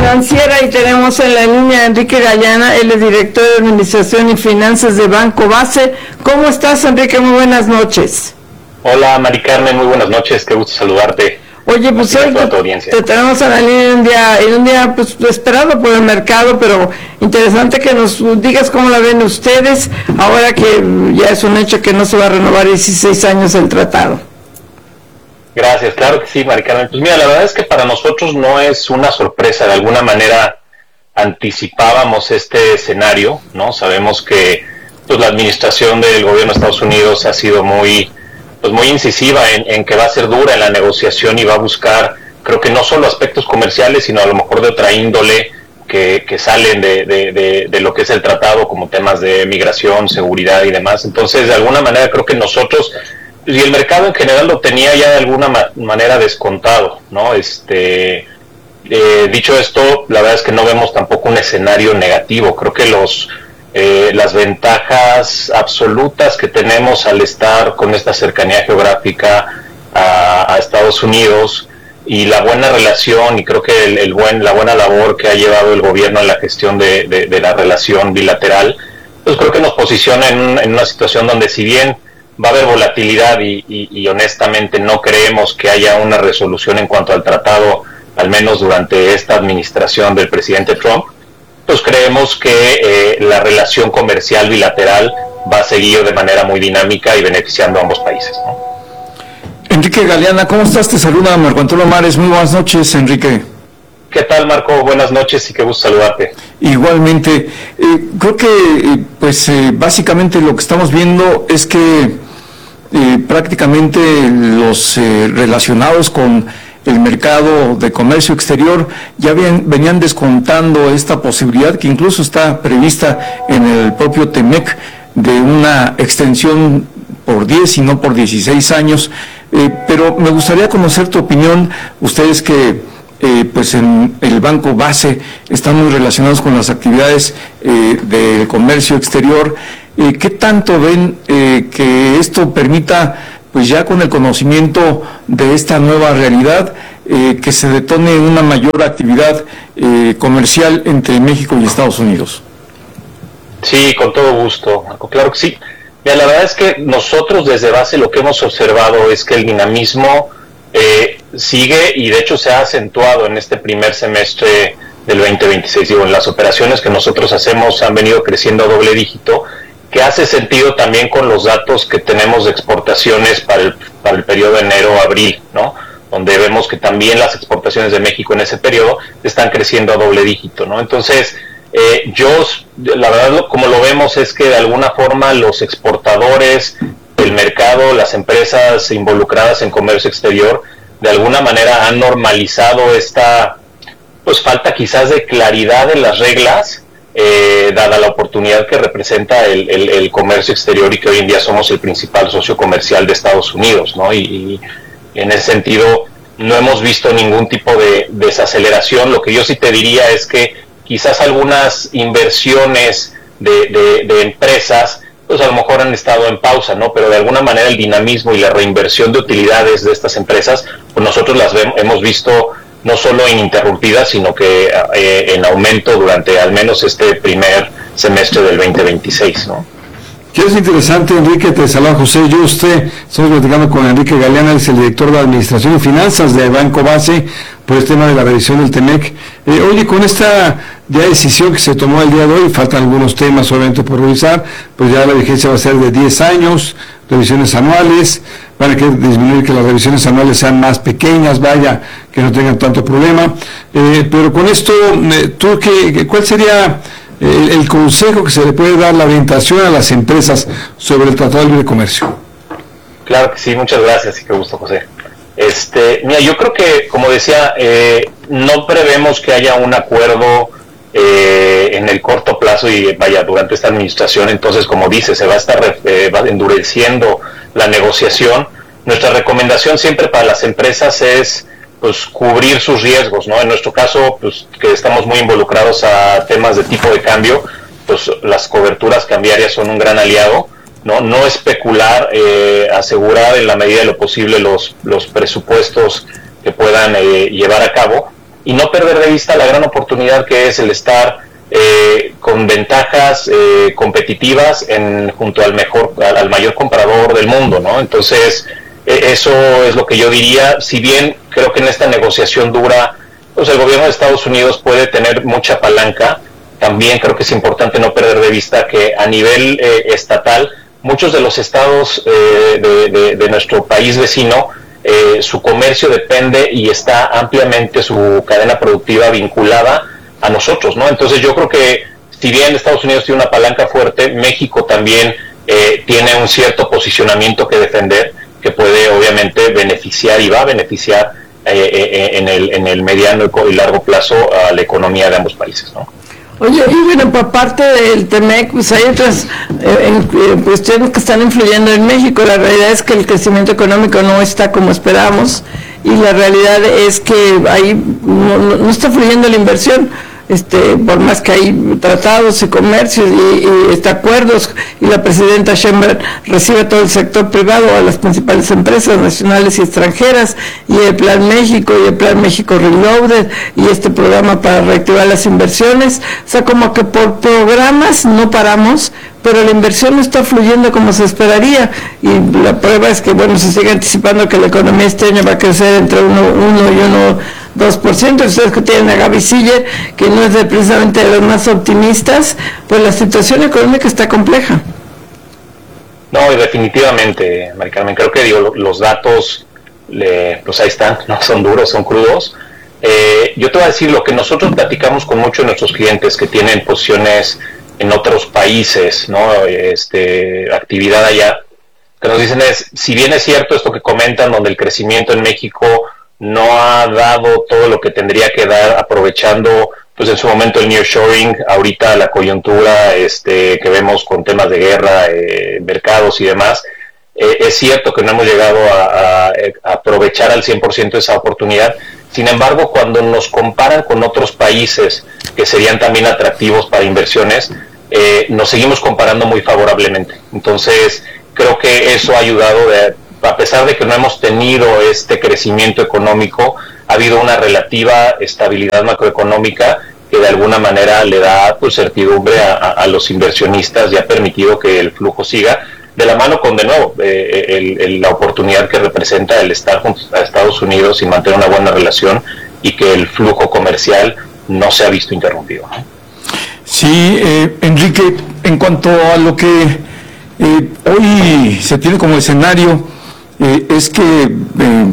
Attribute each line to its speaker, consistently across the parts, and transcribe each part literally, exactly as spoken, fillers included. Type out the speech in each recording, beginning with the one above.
Speaker 1: financiera y tenemos en la línea a Enrique Galeana, él es director de Administración y Finanzas de Banco Base. ¿Cómo estás, Enrique? Muy buenas noches.
Speaker 2: Hola, Mari Carmen, muy buenas noches, qué gusto saludarte.
Speaker 1: Oye, pues hoy te, te tenemos a la línea en un día, en un día pues, esperado por el mercado, pero interesante que nos digas cómo la ven ustedes, ahora que ya es un hecho que no se va a renovar dieciséis años el tratado.
Speaker 2: Gracias, claro que sí, Mari Carmen. Pues mira, la verdad es que para nosotros no es una sorpresa, de alguna manera anticipábamos este escenario, ¿no? Sabemos que pues, la administración del gobierno de Estados Unidos ha sido muy... pues muy incisiva en, en que va a ser dura en la negociación y va a buscar, creo que no solo aspectos comerciales, sino a lo mejor de otra índole que, que salen de, de, de, de lo que es el tratado, como temas de migración, seguridad y demás. Entonces, de alguna manera, creo que nosotros, y el mercado en general lo tenía ya de alguna ma- manera descontado, ¿no? Este, eh, dicho esto, la verdad es que no vemos tampoco un escenario negativo. Creo que los... Eh, las ventajas absolutas que tenemos al estar con esta cercanía geográfica a, a Estados Unidos y la buena relación y creo que el, el buen, la buena labor que ha llevado el gobierno en la gestión de, de, de la relación bilateral, pues creo que nos posiciona en, en una situación donde si bien va a haber volatilidad y, y, y honestamente no creemos que haya una resolución en cuanto al tratado, al menos durante esta administración del presidente Trump, pues creemos que eh, la relación comercial bilateral va a seguir de manera muy dinámica y beneficiando a ambos países, ¿no?
Speaker 3: Enrique Galeana, ¿cómo estás? Te saluda Marco Antonio Mares. Muy buenas noches, Enrique.
Speaker 2: ¿Qué tal, Marco? Buenas noches y qué gusto saludarte.
Speaker 3: Igualmente. Eh, creo que, eh, pues, eh, básicamente lo que estamos viendo es que eh, prácticamente los eh, relacionados con el mercado de comercio exterior ya bien, venían descontando esta posibilidad que incluso está prevista en el propio TEMEC de una extensión por diez y no por dieciséis años, eh, pero me gustaría conocer tu opinión, ustedes que eh, pues en el Banco Base están muy relacionados con las actividades eh, del comercio exterior, eh, ¿qué tanto ven eh, que esto permita, pues ya con el conocimiento de esta nueva realidad, eh, que se detone una mayor actividad eh, comercial entre México y Estados Unidos?
Speaker 2: Sí, con todo gusto, Marco, claro que sí. Mira, la verdad es que nosotros desde base lo que hemos observado es que el dinamismo eh, sigue y de hecho se ha acentuado en este primer semestre del veinte veintiséis. Digo, en las operaciones que nosotros hacemos han venido creciendo a doble dígito, que hace sentido también con los datos que tenemos de exportaciones para el, para el periodo de enero-abril, ¿no? Donde vemos que también las exportaciones de México en ese periodo están creciendo a doble dígito, ¿no? Entonces, eh, yo, la verdad, como lo vemos es que de alguna forma los exportadores, el mercado, las empresas involucradas en comercio exterior, de alguna manera han normalizado esta, pues, falta quizás de claridad en las reglas, Eh, dada la oportunidad que representa el, el, el comercio exterior y que hoy en día somos el principal socio comercial de Estados Unidos, ¿no? Y, y en ese sentido no hemos visto ningún tipo de desaceleración. Lo que yo sí te diría es que quizás algunas inversiones de, de, de empresas, pues a lo mejor han estado en pausa, ¿no? Pero de alguna manera el dinamismo y la reinversión de utilidades de estas empresas, pues nosotros las ve- hemos visto no solo ininterrumpidas, sino que eh, en aumento durante al menos este primer semestre del veinte veintiséis, ¿no?
Speaker 4: Que es interesante, Enrique, te saluda José. Yo, usted, estamos platicando con Enrique Galeana, es el director de Administración y Finanzas de Banco Base, por el tema de la revisión del TEMEC. Eh, oye, con esta ya decisión que se tomó el día de hoy, faltan algunos temas obviamente por revisar, pues ya la vigencia va a ser de diez años, revisiones anuales, van a querer disminuir que las revisiones anuales sean más pequeñas, vaya, que no tengan tanto problema. Eh, pero con esto, eh, ¿tú qué, cuál sería el, el consejo que se le puede dar, la orientación a las empresas sobre el Tratado de Libre Comercio?
Speaker 2: Claro que sí, muchas gracias y qué gusto, José. Este, mira, yo creo que, como decía, eh, no prevemos que haya un acuerdo eh, en el corto plazo y vaya, durante esta administración, entonces, como dice, se va a estar eh, va endureciendo la negociación. Nuestra recomendación siempre para las empresas es, pues, cubrir sus riesgos, ¿no? En nuestro caso, pues, que estamos muy involucrados a temas de tipo de cambio, pues las coberturas cambiarias son un gran aliado, ¿no? No especular, eh, asegurar en la medida de lo posible los, los presupuestos que puedan eh, llevar a cabo y no perder de vista la gran oportunidad que es el estar eh, con ventajas eh, competitivas en, junto al mejor, al, al mayor comprador del mundo, ¿no? Entonces, eh, eso es lo que yo diría. Si bien creo que en esta negociación dura, pues el gobierno de Estados Unidos puede tener mucha palanca, también creo que es importante no perder de vista que a nivel eh, estatal, muchos de los estados eh, de, de, de nuestro país vecino, eh, su comercio depende y está ampliamente su cadena productiva vinculada a nosotros, ¿no? Entonces yo creo que si bien Estados Unidos tiene una palanca fuerte, México también eh, tiene un cierto posicionamiento que defender, que puede obviamente beneficiar y va a beneficiar eh, eh, en, el, en el mediano y largo plazo a la economía de ambos países, ¿no?
Speaker 1: Oye, y bueno, por parte del TEMEC, pues hay otras eh, eh, cuestiones que están influyendo en México. La realidad es que el crecimiento económico no está como esperamos, y la realidad es que ahí no, no, no está fluyendo la inversión. Este, por más que hay tratados y comercios y, y este, acuerdos, y la presidenta Sheinbaum recibe a todo el sector privado, a las principales empresas nacionales y extranjeras, y el Plan México y el Plan México Reloaded y este programa para reactivar las inversiones. O sea, como que por programas no paramos, pero la inversión no está fluyendo como se esperaría, y la prueba es que, bueno, se sigue anticipando que la economía este año va a crecer entre uno, uno y uno dos por ciento. Ustedes que tienen a Gaby Siller, que no es de, precisamente de los más optimistas, pues la situación económica está compleja.
Speaker 2: No, y definitivamente, Mari Carmen, creo que digo, los datos, le, pues ahí están, no son duros, son crudos. Eh, yo te voy a decir lo que nosotros platicamos con muchos de nuestros clientes que tienen posiciones en otros países, ¿no? Este, actividad allá, que nos dicen es, si bien es cierto esto que comentan, donde el crecimiento en México no ha dado todo lo que tendría que dar, aprovechando pues en su momento el nearshoring, ahorita la coyuntura este, que vemos con temas de guerra, eh, mercados y demás, eh, es cierto que no hemos llegado a, a, a aprovechar al cien por ciento esa oportunidad. Sin embargo, cuando nos comparan con otros países que serían también atractivos para inversiones, eh, nos seguimos comparando muy favorablemente. Entonces, creo que eso ha ayudado, de, a pesar de que no hemos tenido este crecimiento económico, ha habido una relativa estabilidad macroeconómica que de alguna manera le da pues, certidumbre a, a, a los inversionistas y ha permitido que el flujo siga, de la mano con, de nuevo, eh, el, el, la oportunidad que representa el estar junto a Estados Unidos y mantener una buena relación, y que el flujo comercial no se ha visto interrumpido, ¿no?
Speaker 3: Sí, eh, Enrique, en cuanto a lo que eh, hoy se tiene como escenario, eh, es que eh,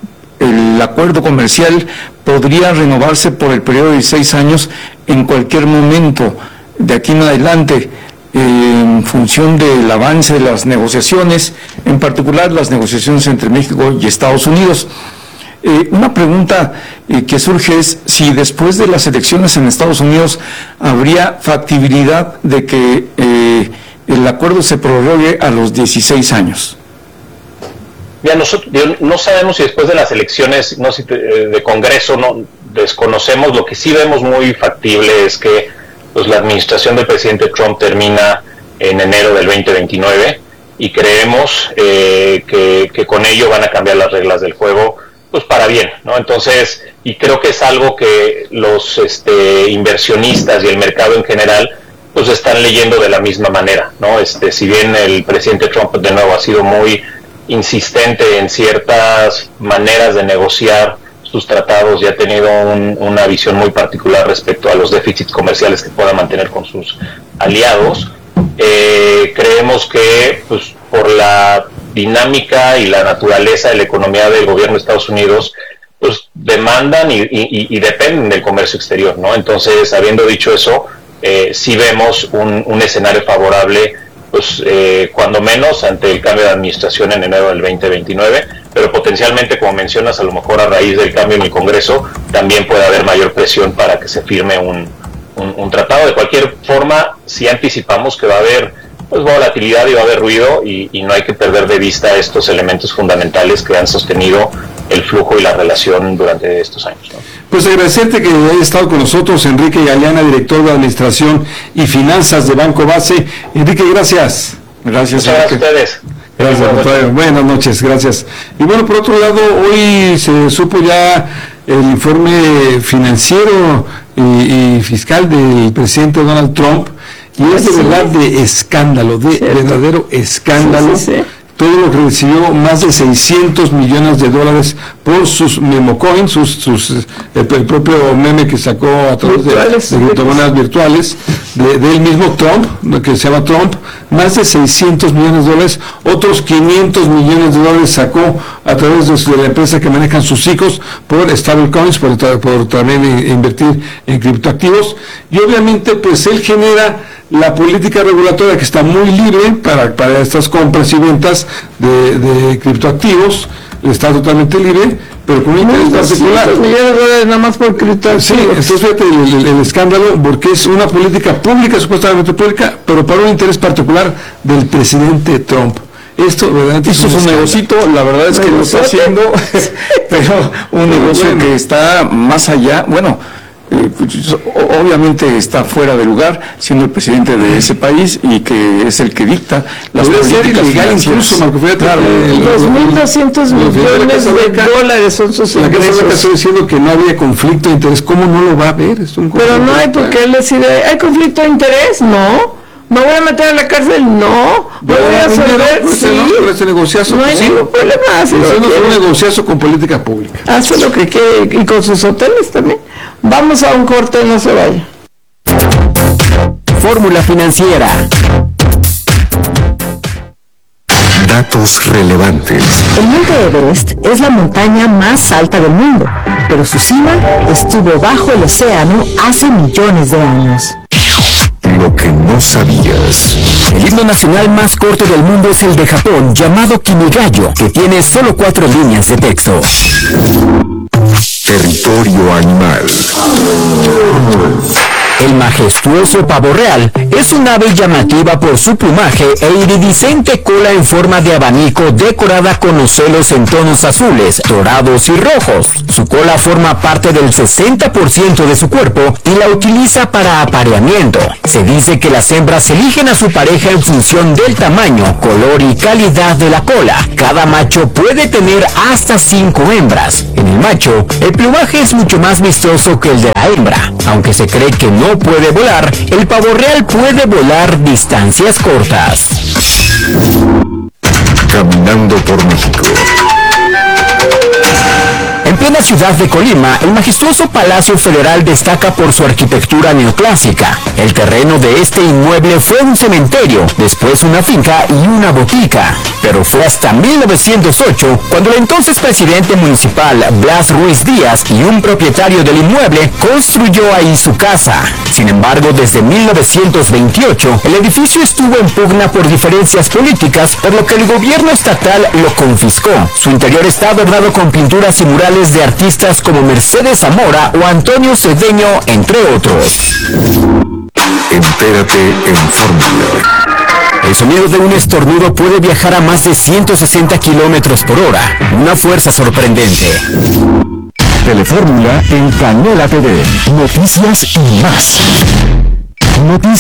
Speaker 3: el acuerdo comercial podría renovarse por el periodo de seis años en cualquier momento de aquí en adelante, en función del avance de las negociaciones, en particular las negociaciones entre México y Estados Unidos. Eh, una pregunta eh, que surge es si después de las elecciones en Estados Unidos habría factibilidad de que eh, el acuerdo se prorrogue a los dieciséis años.
Speaker 2: Ya nosotros no sabemos si después de las elecciones no si de Congreso, no desconocemos. Lo que sí vemos muy factible es que pues la administración del presidente Trump termina en enero del veinte veintinueve, y creemos eh, que, que con ello van a cambiar las reglas del juego pues para bien, ¿no? Entonces, y creo que es algo que los este, inversionistas y el mercado en general pues están leyendo de la misma manera, ¿no? Este, si bien el presidente Trump de nuevo ha sido muy insistente en ciertas maneras de negociar sus tratados y ha tenido un, una visión muy particular respecto a los déficits comerciales que pueda mantener con sus aliados, eh, creemos que pues por la dinámica y la naturaleza de la economía del gobierno de Estados Unidos pues demandan y, y, y dependen del comercio exterior, ¿no? Entonces, habiendo dicho eso, eh, sí vemos un, un escenario favorable pues eh, cuando menos ante el cambio de administración en enero del veinte veintinueve, pero potencialmente, como mencionas, a lo mejor a raíz del cambio en el Congreso también puede haber mayor presión para que se firme un, un, un tratado. De cualquier forma, sí anticipamos que va a haber pues volatilidad y va a haber ruido, y, y no hay que perder de vista estos elementos fundamentales que han sostenido el flujo y la relación durante estos años, ¿no?
Speaker 4: Pues agradecerte que haya estado con nosotros Enrique Galeana, director de Administración y Finanzas de Banco Base. Enrique, gracias.
Speaker 2: Gracias, Muchas gracias a ustedes.
Speaker 4: Gracias, Buenas noches, gracias. Y bueno, por otro lado, hoy se supo ya el informe financiero y, y fiscal del presidente Donald Trump, y es de verdad de escándalo, de
Speaker 1: Cierto.
Speaker 4: verdadero escándalo.
Speaker 1: Sí, sí, sí.
Speaker 4: Todo lo que recibió, más de seiscientos millones de dólares por sus memocoins, sus, sus, el, el propio meme que sacó a través
Speaker 1: Virtuales,
Speaker 4: de, de criptomonedas virtuales, de, del mismo Trump, que se llama Trump, más de seiscientos millones de dólares, otros quinientos millones de dólares sacó a través de, de la empresa que manejan sus hijos por stablecoins, por, por también invertir en criptoactivos, y obviamente pues él genera la política regulatoria que está muy libre para, para estas compras y ventas de, de criptoactivos, está totalmente libre, pero con un interés particular.
Speaker 1: millones de dólares nada más por criptoactivos.
Speaker 4: Sí, entonces fíjate el, el, el escándalo, porque es una política pública, supuestamente pública, pero para un interés particular del presidente Trump. Esto verdaderamente
Speaker 3: Eso es un negocito, la verdad es que lo está haciendo, pero un negocio
Speaker 4: bueno.
Speaker 3: que está más allá, bueno, eh, pues, obviamente está fuera de lugar, siendo el presidente de ese país y que es el que dicta las
Speaker 4: Podría ser
Speaker 3: políticas
Speaker 4: ilegal
Speaker 3: financieras.
Speaker 4: incluso, Marco, fíjate,
Speaker 3: Claro,
Speaker 4: eh,
Speaker 3: el-
Speaker 1: dos mil doscientos
Speaker 4: los
Speaker 1: millones
Speaker 4: de la Casa
Speaker 1: de
Speaker 4: Blanca-
Speaker 1: dólares son sus
Speaker 4: la Casa Blanca
Speaker 1: ingresos.
Speaker 4: está diciendo que no había conflicto de interés. ¿Cómo no lo va a haber? Es un
Speaker 1: Pero no hay
Speaker 4: conflicto.
Speaker 1: porque él decide, ¿hay conflicto de interés? No. ¿Me voy a meter a la cárcel? No. ¿Me voy a absolver?
Speaker 4: Por
Speaker 1: Sí.
Speaker 4: ese, no, por ese negociazo,
Speaker 1: No hay
Speaker 4: sí.
Speaker 1: ningún problema. Hace lo,
Speaker 4: Eso
Speaker 1: que
Speaker 4: no es un
Speaker 1: quiere.
Speaker 4: negociazo con política pública.
Speaker 1: Hace lo que quiere y con sus hoteles también. Vamos a un corte, no se vaya.
Speaker 5: Fórmula Financiera.
Speaker 6: Datos relevantes.
Speaker 7: El Monte Everest es la montaña más alta del mundo, pero su cima estuvo bajo el océano hace millones de años.
Speaker 6: Lo que no sabías.
Speaker 5: El himno nacional más corto del mundo es el de Japón, llamado Kimigayo, que tiene solo cuatro líneas de texto.
Speaker 6: Territorio animal.
Speaker 5: El majestuoso pavo real es un ave llamativa por su plumaje e iridiscente cola en forma de abanico decorada con ocelos en tonos azules, dorados y rojos. Su cola forma parte del sesenta por ciento de su cuerpo y la utiliza para apareamiento. Se dice que las hembras eligen a su pareja en función del tamaño, color y calidad de la cola. Cada macho puede tener hasta cinco hembras. En el macho, el plumaje es mucho más vistoso que el de la hembra. Aunque se cree que no puede volar, el pavo real puede volar distancias cortas.
Speaker 6: Caminando por México.
Speaker 5: En plena ciudad de Colima, el majestuoso Palacio Federal destaca por su arquitectura neoclásica. El terreno de este inmueble fue un cementerio, después una finca y una botica. Pero fue hasta mil novecientos ocho cuando el entonces presidente municipal Blas Ruiz Díaz y un propietario del inmueble construyó ahí su casa. Sin embargo, desde mil novecientos veintiocho, el edificio estuvo en pugna por diferencias políticas, por lo que el gobierno estatal lo confiscó. Su interior está adornado con pinturas y murales de artistas como Mercedes Zamora o Antonio Cedeño, entre otros.
Speaker 6: Entérate en Fórmula.
Speaker 5: El sonido de un estornudo puede viajar a más de ciento sesenta kilómetros por hora, una fuerza sorprendente.
Speaker 6: Telefórmula en Canela T V. Noticias y más. Noticias.